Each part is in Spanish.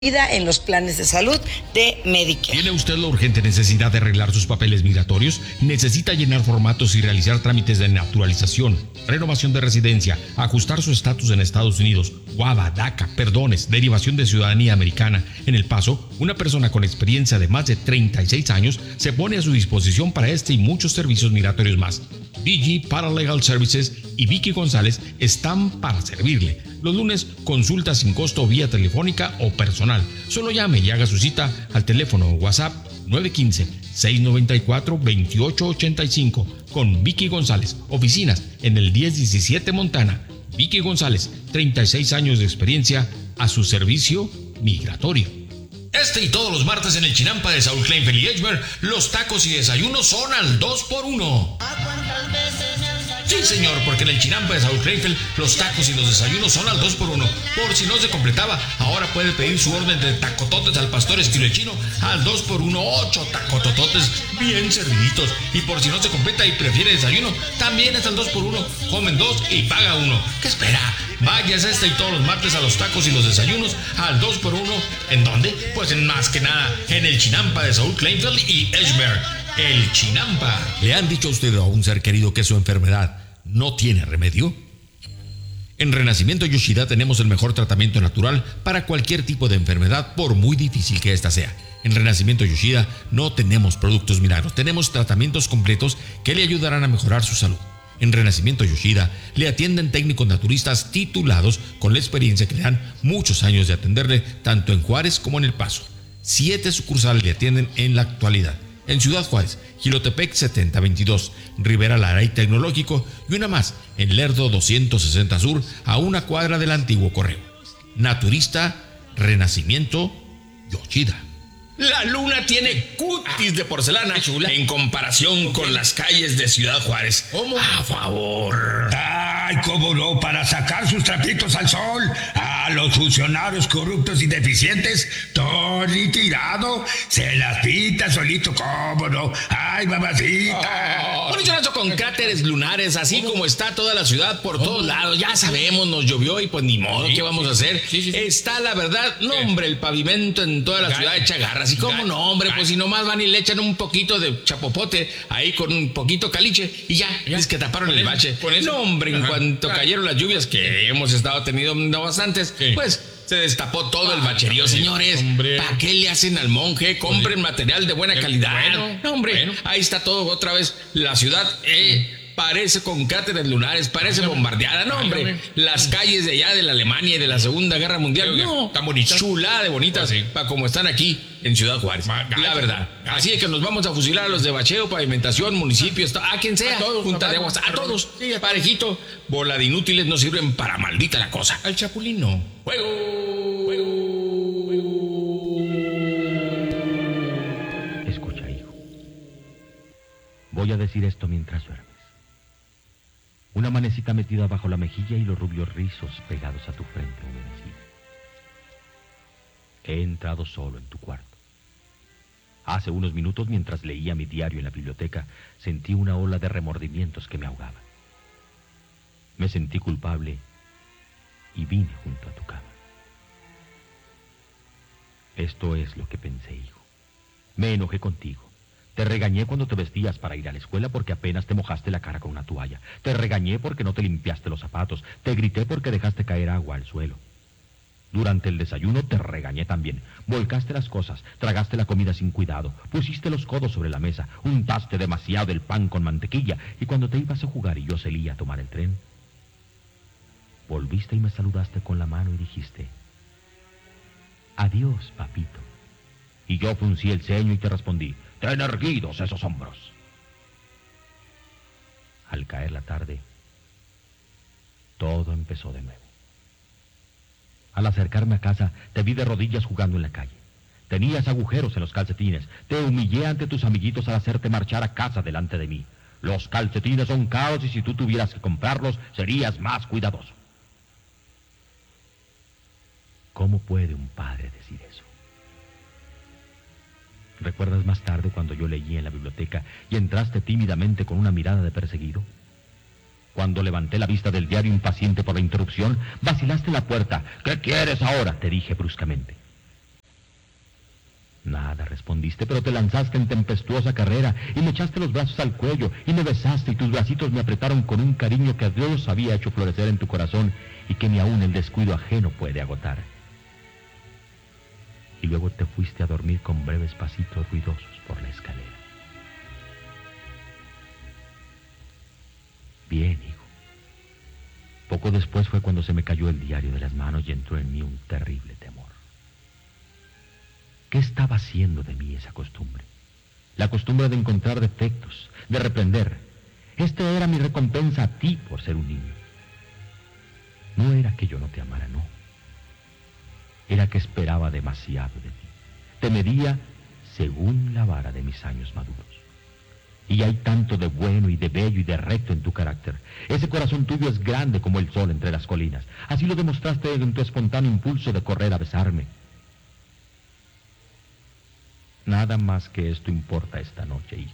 en los planes de salud de Medicare. ¿Tiene usted la urgente necesidad de arreglar sus papeles migratorios? ¿Necesita llenar formatos y realizar trámites de naturalización, renovación de residencia, ajustar su estatus en Estados Unidos, WADA, DACA, perdones, derivación de ciudadanía americana? En El Paso, una persona con experiencia de más de 36 años se pone a su disposición para este y muchos servicios migratorios más. DG Paralegal Services y Vicky González están para servirle. Los lunes, consulta sin costo vía telefónica o personal. Solo llame y haga su cita al teléfono WhatsApp 915-694-2885 con Vicky González. Oficinas en el 1017 Montana. Vicky González, 36 años de experiencia a su servicio migratorio. Este y todos los martes en el Chinampa de Saúl Kleinfeld y Edgemer, los tacos y desayunos son al 2x1. Sí, señor, porque en el Chinampa de Saúl Kleinfeld, los tacos y los desayunos son al 2x1. Por si no se completaba, ahora puede pedir su orden de tacototes al pastor estilo chino al 2x1, 8 tacotototes bien serviditos. Y por si no se completa y prefiere desayuno, también es al 2x1. Comen 2 y paga 1. ¿Qué espera? Váyase este y todos los martes a los tacos y los desayunos al 2x1. ¿En dónde? Pues en más que nada, en el Chinampa de Saúl Kleinfeld y Edgemer. El Chinampa. ¿Le han dicho a usted a un ser querido que su enfermedad no tiene remedio? En Renacimiento Yoshida tenemos el mejor tratamiento natural para cualquier tipo de enfermedad, por muy difícil que ésta sea. En Renacimiento Yoshida no tenemos productos milagros, tenemos tratamientos completos que le ayudarán a mejorar su salud. En Renacimiento Yoshida le atienden técnicos naturistas titulados con la experiencia que le dan muchos años de atenderle tanto en Juárez como en El Paso. 7 sucursales le atienden en la actualidad. En Ciudad Juárez, Jilotepec 7022, Rivera Lara y Tecnológico, y una más en Lerdo 260 Sur, a una cuadra del antiguo correo. Naturista Renacimiento Yoshida. La luna tiene cutis de porcelana chula en comparación con las calles de Ciudad Juárez. ¿Cómo? A favor. Ay, cómo no, para sacar sus trapitos al sol. A los funcionarios corruptos y deficientes, Tony Tirado se las pinta solito, cómo no. Ay, mamacita. Por eso con cráteres lunares, así como está toda la ciudad por todos lados. Ya sabemos, nos llovió y pues ni modo, ¿qué vamos a hacer? Está la verdad, no hombre, el pavimento en toda la ciudad echa garras. ¿Y cómo no, hombre? Pues si nomás van y le echan un poquito de chapopote ahí con un poquito caliche y ya, es que taparon el bache. No, hombre, en cuanto cayeron las lluvias que hemos estado teniendo bastantes, pues se destapó todo el bacherío, señores. ¿Para qué le hacen al monje? Compren material de buena calidad. No, hombre, ahí está todo otra vez. La ciudad parece con cráteres lunares, parece bombardeada. No, hombre, las calles de allá de la Alemania y de la Segunda Guerra Mundial, no, tan bonitas, chulada de bonitas, para como están aquí en Ciudad Juárez, la verdad. Así es que nos vamos a fusilar a los de bacheo, pavimentación, municipios, a quien sea, junta de aguas, a todos, parejito. Bola de inútiles no sirven para maldita la cosa. Al chapulín no. Escucha, hijo. Voy a decir esto mientras duermes. Una manecita metida bajo la mejilla y los rubios rizos pegados a tu frente humedecida. He entrado solo en tu cuarto. Hace unos minutos, mientras leía mi diario en la biblioteca, sentí una ola de remordimientos que me ahogaba. Me sentí culpable y vine junto a tu cama. Esto es lo que pensé, hijo. Me enojé contigo. Te regañé cuando te vestías para ir a la escuela porque apenas te mojaste la cara con una toalla. Te regañé porque no te limpiaste los zapatos. Te grité porque dejaste caer agua al suelo. Durante el desayuno te regañé también. Volcaste las cosas, tragaste la comida sin cuidado, pusiste los codos sobre la mesa, untaste demasiado el pan con mantequilla, y cuando te ibas a jugar y yo salía a tomar el tren, volviste y me saludaste con la mano y dijiste: adiós, papito. Y yo fruncí el ceño y te respondí: ten erguidos esos hombros. Al caer la tarde, todo empezó de nuevo. Al acercarme a casa, te vi de rodillas jugando en la calle. Tenías agujeros en los calcetines. Te humillé ante tus amiguitos al hacerte marchar a casa delante de mí. Los calcetines son caros y si tú tuvieras que comprarlos, serías más cuidadoso. ¿Cómo puede un padre decir eso? ¿Recuerdas más tarde cuando yo leí en la biblioteca y entraste tímidamente con una mirada de perseguido? Cuando levanté la vista del diario impaciente por la interrupción, vacilaste en la puerta. ¿Qué quieres ahora?, te dije bruscamente. respondiste, pero te lanzaste en tempestuosa carrera y me echaste los brazos al cuello y me besaste y tus bracitos me apretaron con un cariño que Dios había hecho florecer en tu corazón y que ni aún el descuido ajeno puede agotar. Y luego te fuiste a dormir con breves pasitos ruidosos por la escalera. Bien, hijo. Poco después fue cuando se me cayó el diario de las manos y entró en mí un terrible temor. ¿Qué estaba haciendo de mí esa costumbre? La costumbre de encontrar defectos, de reprender. Esta era mi recompensa a ti por ser un niño. No era que yo no te amara, no. Era que esperaba demasiado de ti. Te medía según la vara de mis años maduros. Y hay tanto de bueno y de bello y de recto en tu carácter. Ese corazón tuyo es grande como el sol entre las colinas. Así lo demostraste en tu espontáneo impulso de correr a besarme. Nada más que esto importa esta noche, hijo.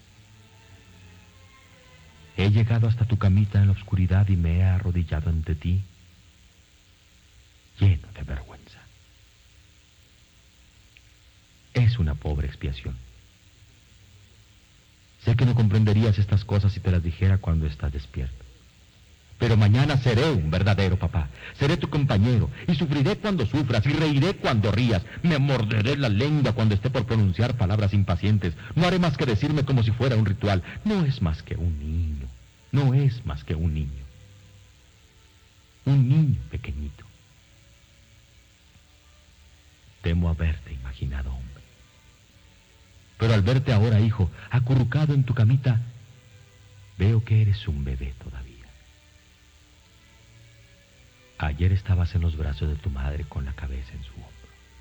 He llegado hasta tu camita en la oscuridad y me he arrodillado ante ti, lleno de vergüenza. Es una pobre expiación. Sé que no comprenderías estas cosas si te las dijera cuando estás despierto. Pero mañana seré un verdadero papá. Seré tu compañero y sufriré cuando sufras y reiré cuando rías. Me morderé la lengua cuando esté por pronunciar palabras impacientes. No haré más que decirme como si fuera un ritual. No es más que un niño. No es más que un niño. Un niño pequeñito. Temo haberte imaginado hombre. Pero al verte ahora, hijo, acurrucado en tu camita, veo que eres un bebé todavía. Ayer estabas en los brazos de tu madre con la cabeza en su hombro.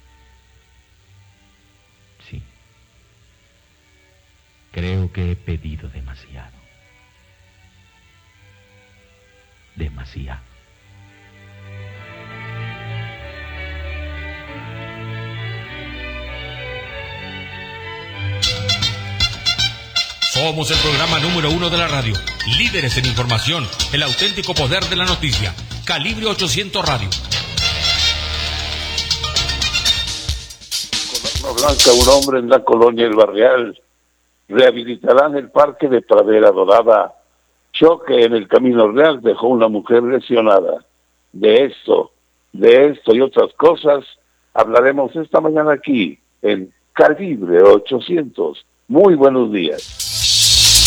Sí. Creo que he pedido demasiado. Demasiado. Somos el programa número 1 de la radio, líderes en información, el auténtico poder de la noticia. Calibre 800 Radio. Con arma blanca, un hombre en la colonia El Barrial. Rehabilitarán el parque de Pradera Dorada. Choque en el Camino Real dejó una mujer lesionada. De esto y otras cosas hablaremos esta mañana aquí en Calibre 800. Muy buenos días.